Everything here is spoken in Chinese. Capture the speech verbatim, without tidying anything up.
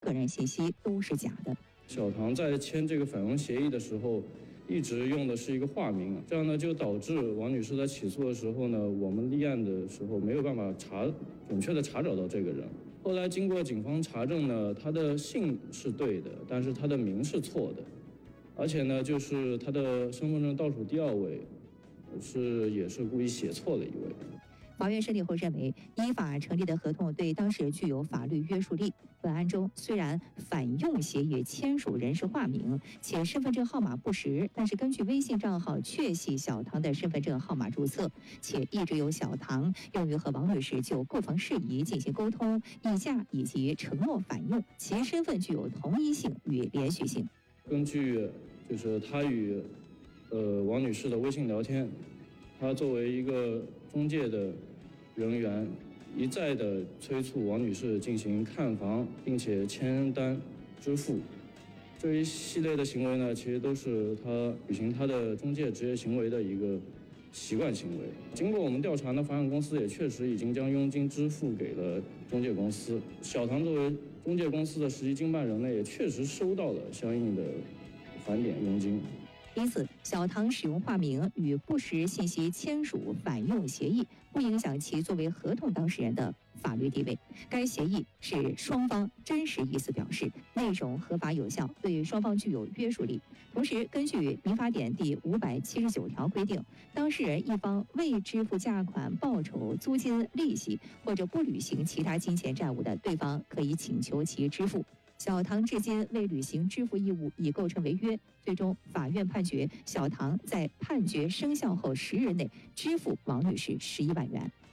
个人信息都是假的。 小唐在签这个返佣协议的时候，一直用的是一个化名，这样呢就导致王女士在起诉的时候呢，我们立案的时候没有办法查准确的查找到这个人。后来经过警方查证呢，他的姓是对的，但是他的名是错的，而且呢，就是他的身份证倒数第二位是也是故意写错了一位。 法院审理后认为，依法成立的合同对当事人具有法律约束力。本案中，虽然返佣协议签署人是化名，且身份证号码不实，但是根据微信账号确系小唐的身份证号码注册，且一直由小唐用于和王女士就购房事宜进行沟通、议价以及承诺返佣，其身份具有同一性与连续性。 根据就是他与呃王女士的微信聊天，他作为一个中介的人员一再的催促王女士进行看房，并且签单支付，这一系列的行为呢，其实都是他履行他的中介职业行为的一个习惯行为。经过我们调查呢，房产公司也确实已经将佣金支付给了中介公司。小唐作为中介公司的实际经办人呢，也确实收到了相应的返点佣金。 因此，小唐使用化名与不实信息签署返佣协议，不影响其作为合同当事人的法律地位。该协议是双方真实意思表示，内容合法有效，对双方具有约束力。同时，根据民法典第五百七十九条规定，当事人一方未支付价款、报酬、租金、利息或者不履行其他金钱债务的，对方可以请求其支付。小唐至今未履行支付义务，已构成违约。最终，法院判决小唐在判决生效后十日内支付王女士十一万元。